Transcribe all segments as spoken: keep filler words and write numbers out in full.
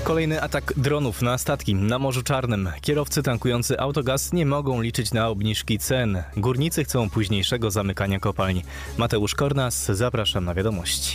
Kolejny atak dronów na statki na Morzu Czarnym. Kierowcy tankujący autogaz nie mogą liczyć na obniżki cen. Górnicy chcą późniejszego zamykania kopalń. Mateusz Kornas, zapraszam na wiadomości.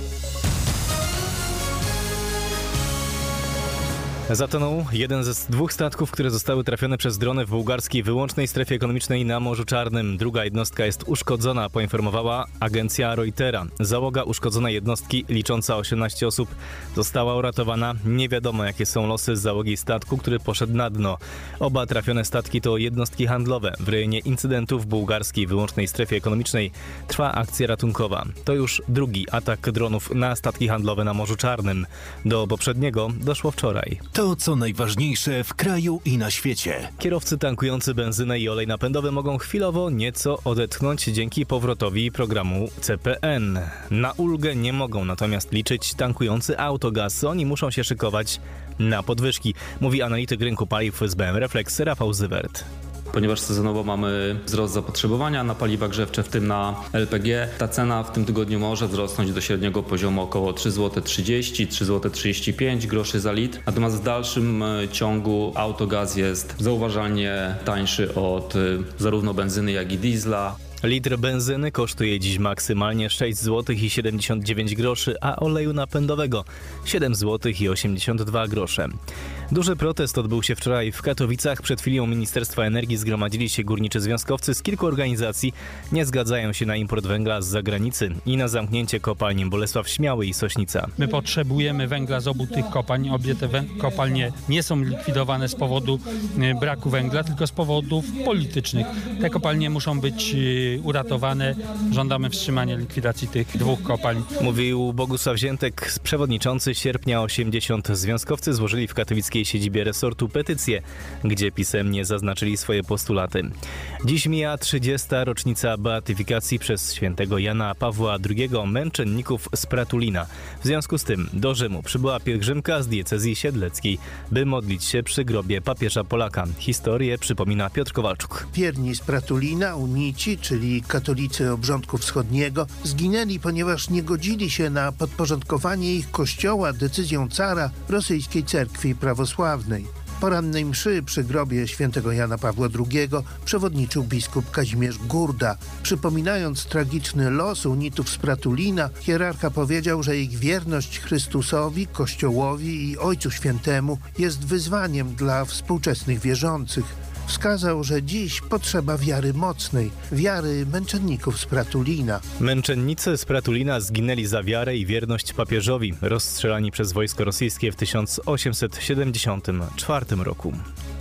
Zatonął jeden ze dwóch statków, które zostały trafione przez drony w bułgarskiej wyłącznej strefie ekonomicznej na Morzu Czarnym. Druga jednostka jest uszkodzona, poinformowała agencja Reutera. Załoga uszkodzonej jednostki, licząca osiemnaście osób, została uratowana. Nie wiadomo, jakie są losy załogi statku, który poszedł na dno. Oba trafione statki to jednostki handlowe. W rejonie incydentu w bułgarskiej wyłącznej strefie ekonomicznej trwa akcja ratunkowa. To już drugi atak dronów na statki handlowe na Morzu Czarnym. Do poprzedniego doszło wczoraj. To, co najważniejsze w kraju i na świecie. Kierowcy tankujący benzynę i olej napędowy mogą chwilowo nieco odetchnąć dzięki powrotowi programu C P N. Na ulgę nie mogą natomiast liczyć tankujący autogaz. Oni muszą się szykować na podwyżki, mówi analityk rynku paliw z B M Reflex Rafał Zywert. Ponieważ sezonowo mamy wzrost zapotrzebowania na paliwa grzewcze, w tym na L P G, ta cena w tym tygodniu może wzrosnąć do średniego poziomu około trzy złote trzydzieści do trzech złotych trzydziestu pięciu groszy za litr. Natomiast w dalszym ciągu autogaz jest zauważalnie tańszy od zarówno benzyny, jak i diesla. Litr benzyny kosztuje dziś maksymalnie sześć złotych siedemdziesiąt dziewięć groszy, a oleju napędowego siedem złotych osiemdziesiąt dwa grosze. Duży protest odbył się wczoraj w Katowicach. Przed chwilą Ministerstwa Energii zgromadzili się górniczy związkowcy z kilku organizacji. Nie zgadzają się na import węgla z zagranicy i na zamknięcie kopalni Bolesław Śmiały i Sośnica. My potrzebujemy węgla z obu tych kopalń. Obie te wę- kopalnie nie są likwidowane z powodu y, braku węgla, tylko z powodów politycznych. Te kopalnie muszą być y, uratowane. Żądamy wstrzymania likwidacji tych dwóch kopalń. Mówił Bogusław Ziętek, przewodniczący Sierpnia osiemdziesiąt. Związkowcy złożyli w katowickiej siedzibie resortu petycję, gdzie pisemnie zaznaczyli swoje postulaty. Dziś mija trzydziesta rocznica beatyfikacji przez świętego Jana Pawła drugiego męczenników z Pratulina. W związku z tym do Rzymu przybyła pielgrzymka z diecezji siedleckiej, by modlić się przy grobie papieża Polaka. Historię przypomina Piotr Kowalczuk. Wierni z Pratulina, unici, czyli katolicy obrządku wschodniego, zginęli, ponieważ nie godzili się na podporządkowanie ich kościoła decyzją cara rosyjskiej cerkwi prawosławnej. Porannej mszy przy grobie świętego Jana Pawła drugiego przewodniczył biskup Kazimierz Gurda. Przypominając tragiczny los unitów z Pratulina, hierarcha powiedział, że ich wierność Chrystusowi, Kościołowi i Ojcu Świętemu jest wyzwaniem dla współczesnych wierzących. Wskazał, że dziś potrzeba wiary mocnej, wiary męczenników z Pratulina. Męczennicy z Pratulina zginęli za wiarę i wierność papieżowi, rozstrzelani przez wojsko rosyjskie w tysiąc osiemset siedemdziesiątym czwartym roku.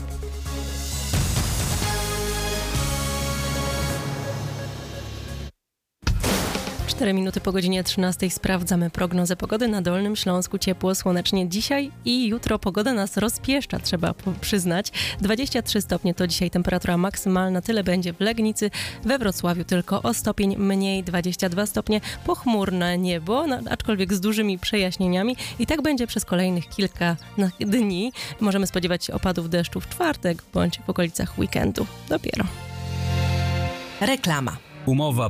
cztery minuty po godzinie trzynastej sprawdzamy prognozę pogody. Na Dolnym Śląsku ciepło, słonecznie dzisiaj i jutro pogoda nas rozpieszcza, trzeba przyznać. dwadzieścia trzy stopnie to dzisiaj temperatura maksymalna, tyle będzie w Legnicy. We Wrocławiu tylko o stopień mniej, dwadzieścia dwa stopnie, pochmurne niebo, no, aczkolwiek z dużymi przejaśnieniami i tak będzie przez kolejnych kilka dni. Możemy spodziewać się opadów deszczu w czwartek bądź w okolicach weekendu. Dopiero. Reklama. Umowa